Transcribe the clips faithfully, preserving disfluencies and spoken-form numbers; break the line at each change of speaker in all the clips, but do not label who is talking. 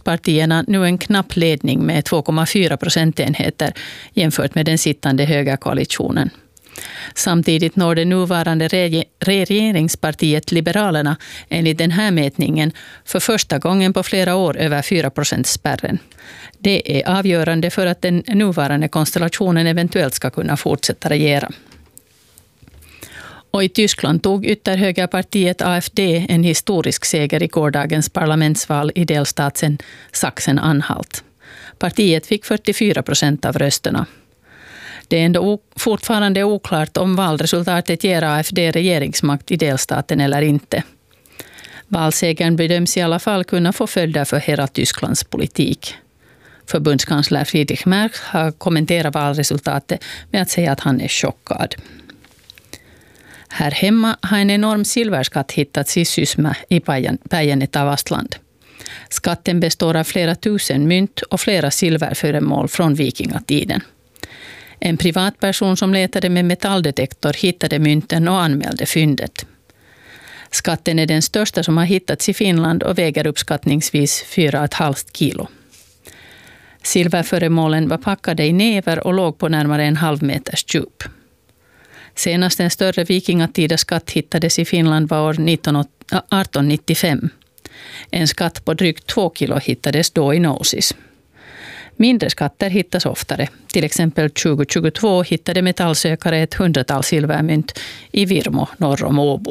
oppositionspartierna nu en knapp ledning med två komma fyra procentenheter jämfört med den sittande högerkoalitionen. Samtidigt når det nuvarande regeringspartiet Liberalerna enligt den här mätningen för första gången på flera år över fyra procent-spärren. Det är avgörande för att den nuvarande konstellationen eventuellt ska kunna fortsätta regera. Och i Tyskland tog ytterhögerpartiet A F D en historisk seger i gårdagens parlamentsval i delstaten Sachsen-Anhalt. Partiet fick fyrtiofyra procent av rösterna. Det är ändå fortfarande oklart om valresultatet ger A F D regeringsmakt i delstaten eller inte. Valsegern bedöms i alla fall kunna få följder för hela Tysklands politik. Förbundskansler Friedrich Merz har kommenterat valresultatet med att säga att han är chockad. Här hemma har en enorm silverskatt hittats i Sysmä i Päijänne-Tavastland. Skatten består av flera tusen mynt och flera silverföremål från vikingatiden. En privatperson som letade med metalldetektor hittade mynten och anmälde fyndet. Skatten är den största som har hittats i Finland och väger uppskattningsvis fyra komma fem kilo. Silverföremålen var packade i näver och låg på närmare en halv meters djup. Senast en större vikingatida skatt hittades i Finland var år arton nittiofem. En skatt på drygt två kilo hittades då i Nousis. Mindre skatter hittas oftare. Till exempel tjugo tjugotvå hittade metallsökare ett hundratal silvermynt i Virmo norr om Åbo.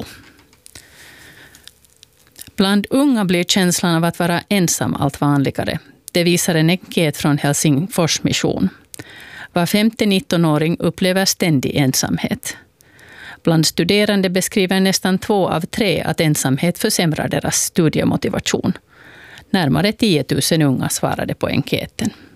Bland unga blir känslan av att vara ensam allt vanligare. Det visar en enkät från Helsingfors mission. Var femte nittonåring upplever ständig ensamhet. Bland studerande beskriver nästan två av tre att ensamhet försämrar deras studiemotivation. Närmare tio tusen unga svarade på enkäten.